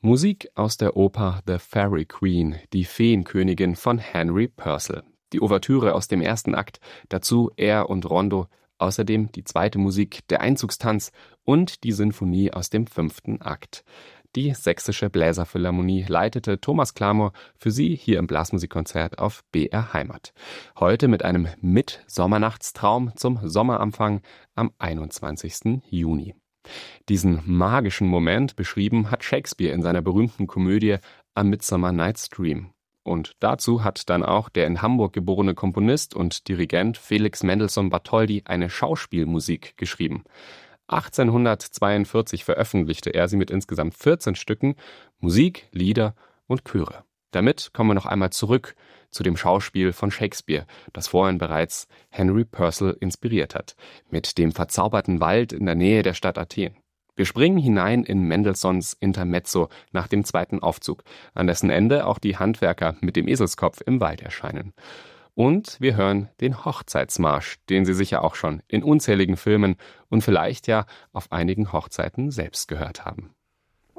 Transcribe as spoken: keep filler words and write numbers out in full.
Musik aus der Oper The Fairy Queen, die Feenkönigin von Henry Purcell. Die Ouvertüre aus dem ersten Akt, dazu Air und Rondo, außerdem die zweite Musik, der Einzugstanz und die Sinfonie aus dem fünften Akt. Die Sächsische Bläserphilharmonie leitete Thomas Klammer für Sie hier im Blasmusikkonzert auf B R Heimat. Heute mit einem Mit-Sommernachtstraum zum Sommeranfang am einundzwanzigsten Juni. Diesen magischen Moment beschrieben hat Shakespeare in seiner berühmten Komödie A Midsummer Night's Dream. Und dazu hat dann auch der in Hamburg geborene Komponist und Dirigent Felix Mendelssohn Bartholdy eine Schauspielmusik geschrieben. achtzehnhundertzweiundvierzig veröffentlichte er sie mit insgesamt vierzehn Stücken, Musik, Lieder und Chöre. Damit kommen wir noch einmal zurück zu dem Schauspiel von Shakespeare, das vorhin bereits Henry Purcell inspiriert hat, mit dem verzauberten Wald in der Nähe der Stadt Athen. Wir springen hinein in Mendelssohns Intermezzo nach dem zweiten Aufzug, an dessen Ende auch die Handwerker mit dem Eselskopf im Wald erscheinen. Und wir hören den Hochzeitsmarsch, den Sie sicher auch schon in unzähligen Filmen und vielleicht ja auf einigen Hochzeiten selbst gehört haben.